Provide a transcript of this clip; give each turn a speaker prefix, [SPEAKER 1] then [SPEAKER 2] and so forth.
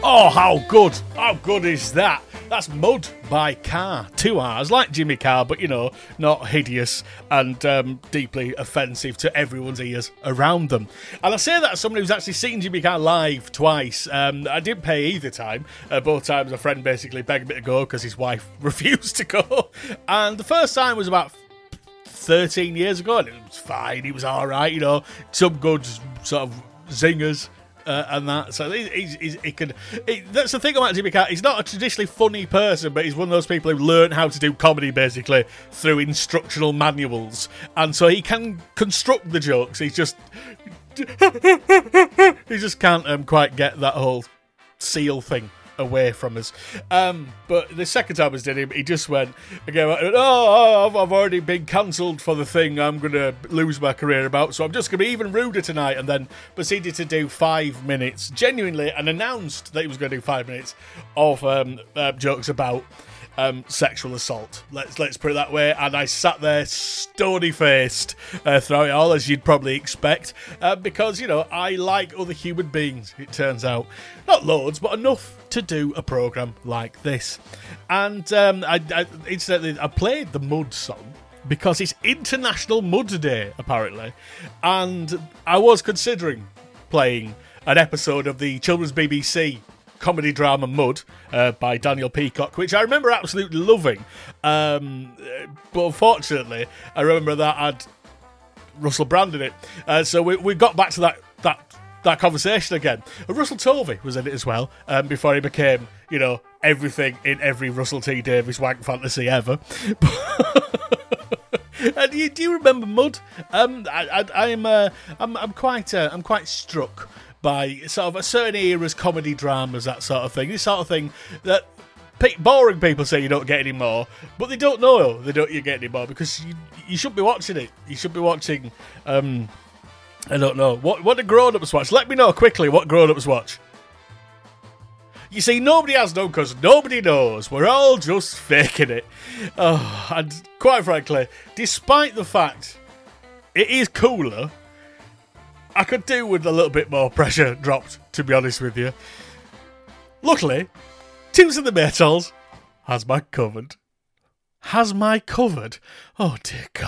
[SPEAKER 1] Oh, how good! How good is that? That's Mud by Carr. 2 R's, like Jimmy Carr, but, not hideous and deeply offensive to everyone's ears around them. And I say that as somebody who's actually seen Jimmy Carr live twice. I didn't pay either time. Both times a friend basically begged me to go because his wife refused to go. And the first time was about 13 years ago, and it was fine. He was all right, some good sort of zingers. And that, so he can. That's the thing about Jimmy Carr. He's not a traditionally funny person, but he's one of those people who learn how to do comedy basically through instructional manuals, and so he can construct the jokes. He just can't quite get that whole seal thing away from us. But the second time I did him, he just went again, I've already been cancelled for the thing I'm going to lose my career about, so I'm just going to be even ruder tonight, and then proceeded to do 5 minutes, genuinely, and announced that he was going to do 5 minutes of jokes about sexual assault. Let's put it that way. And I sat there stony-faced throughout it all, as you'd probably expect, because, I like other human beings, it turns out. Not loads, but enough to do a programme like this. And incidentally, I played the Mud song because it's International Mud Day, apparently. And I was considering playing an episode of the children's BBC comedy drama Mud by Daniel Peacock, which I remember absolutely loving. But unfortunately, I remember that had Russell Brand in it. So we got back to that conversation again. And Russell Tovey was in it as well, before he became, everything in every Russell T Davies wank fantasy ever. And do you remember Mud? I'm quite struck by sort of a certain era's comedy dramas, that sort of thing. This sort of thing that boring people say you don't get anymore, but they don't know you get anymore because you should be watching it. You should be watching. I don't know what do grown-ups watch. Let me know quickly what grown-ups watch. You see, nobody has known because nobody knows. We're all just faking it. Oh, and quite frankly, despite the fact it is cooler, I could do with a little bit more pressure dropped, to be honest with you. Luckily, Tunes of the Maytals has my covered. Has my covered? Oh dear God.